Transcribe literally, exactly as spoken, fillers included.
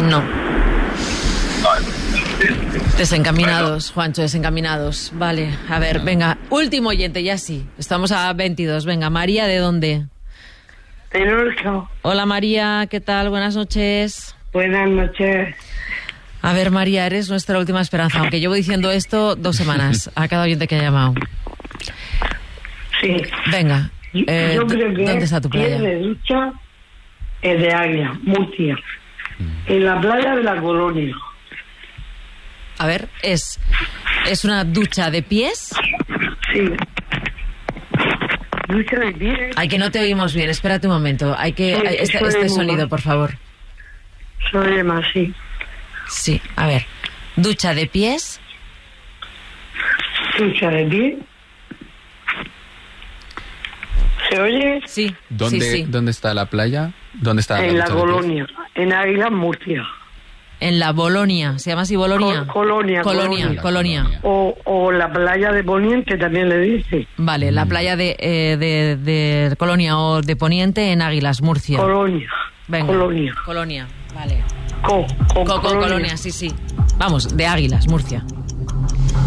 No. Desencaminados, Juancho, desencaminados. Vale, a ver, venga, último oyente, ya sí. Estamos a veintidós. Venga, María, ¿de dónde? De Lorca. Hola, María, ¿qué tal? Buenas noches. Buenas noches. A ver, María, eres nuestra última esperanza, aunque llevo diciendo esto dos semanas a cada oyente que ha llamado. Sí. Venga, eh, Yo creo que ¿dónde está tu playa? es de ducha, es de Águila, Murcia. En la playa de la Colonia. A ver, ¿es, ¿es una ducha de pies? Sí. Ducha de pies. Ay, que no te oímos bien, espérate un momento. Hay que... Sí, hay- este soy este muy sonido, mal. por favor. Soy más, sí. Sí, a ver. Ducha de pies. Ducha de pies. ¿Se oye? Sí, ¿Dónde, sí, sí. ¿Dónde está la playa? ¿Dónde está En la ducha de pies? Colonia. En Águila, Murcia. En la Bolonia. ¿Se llama así Bolonia? Co- Colonia, Colonia, Colonia. Colonia. O, o la playa de Poniente también le dice. Vale, la playa de, eh, de, de Colonia o de Poniente en Águilas, Murcia. Colonia. Venga. Colonia. Colonia, vale. Co, co- Co- co- Colonia. Colonia, sí, sí. Vamos, de Águilas, Murcia.